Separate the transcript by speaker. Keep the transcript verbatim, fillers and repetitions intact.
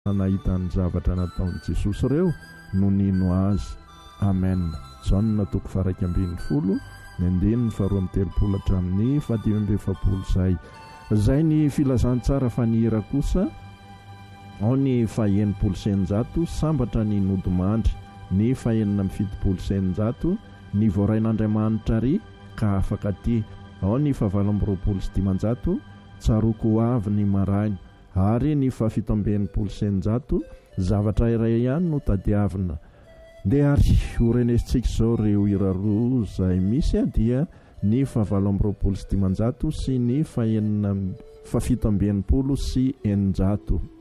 Speaker 1: nahita ny zavatra nataon'i Jesosy ireo no nino azy. Amen. Jaona toko faraika ambin'ny folo ny andininy faharoa amby telopolo hatramin'ny fahadimy amby efapolo zay. Zay ny filazantsara fa ny hira kosa ao ny fahaenimpolo senjato sambatra ny nodimandry, ny fahaenina amby fitopolo senjato ny voarain'Andriamanitra ry ka afaka ty, ao ny fahavalo amby roapolo sy dimanjato tsaroko ho avy ny maraina, ary ny fahafito amby enimpolo senjato zavatra iray ihany no tadiavina. Ndeha ary horenesintsika izao ireo hira roa izay misy a dia ny fahavalo amby roapolo sy dimanjato sy ny fahaenina fahafito amby enimpolo sy eninjato.